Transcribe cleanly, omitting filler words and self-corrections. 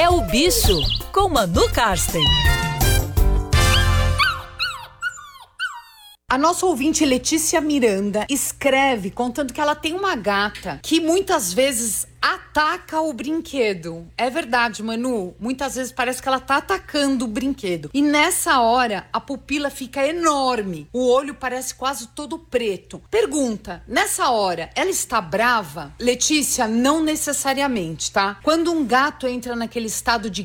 É o Bicho, com Manu Karsten. A nossa ouvinte Letícia Miranda escreve contando que ela tem uma gata que muitas vezes ataca o brinquedo. É verdade, Manu. Muitas vezes parece que ela tá atacando o brinquedo. E nessa hora, a pupila fica enorme. O olho parece quase todo preto. Pergunta, nessa hora, ela está brava? Letícia, não necessariamente, tá? Quando um gato entra naquele estado de